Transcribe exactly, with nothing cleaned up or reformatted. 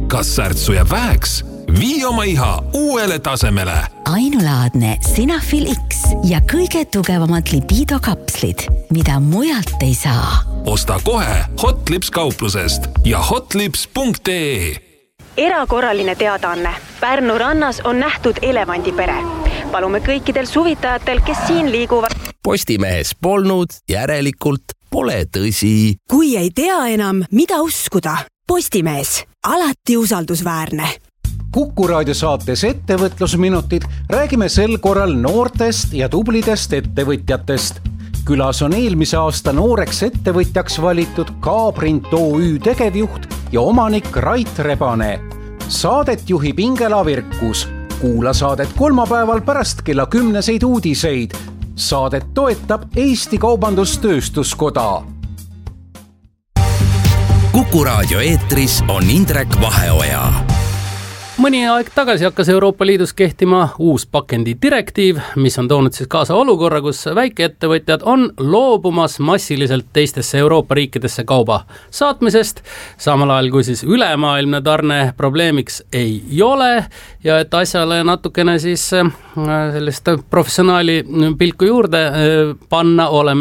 Kas särtsu jääb väheks? Vii oma iha uuele tasemele. Ainulaadne Sinafil X ja kõige tugevamad libido kapslid, mida mujalt ei saa. Osta kohe Hotlips kauplusest ja hotlips punkt ee. Erakorraline teadaanne. Pärnu rannas on nähtud elevandipere. Palume kõikidel suvitajatel, kes siin liiguvad. Postimehes polnud, järelikult pole tõsi. Kui ei tea enam, mida uskuda. Postimees, alati usaldusväärne. Kuku raadio saates Ettevõtlusminutid räägime sel korral noortest ja tublidest ettevõtjatest. Külas on eelmise aasta nooreks ettevõtjaks valitud Kaabrint O Ü tegevjuht ja omanik Rait Rebane. Saadet juhib Ingela Virkus. Kuula saadet kolmapäeval pärast kella kümneseid uudiseid. Saadet toetab Eesti Kaubandus-Tööstuskoda. Kuku raadio eetris on Indrek Vaheoja. Mõni aeg tagasi hakkas Euroopa Liidus kehtima uus pakendi direktiiv, mis on toonud siis kaasa olukorra, kus väikeettevõtjad on loobumas massiliselt teistesse Euroopa riikidesse kauba saatmisest, samal ajal kui siis ülemaailmne tarne probleemiks ei ole ja et asjale natukene siis sellist professionaali pilku juurde panna, oleme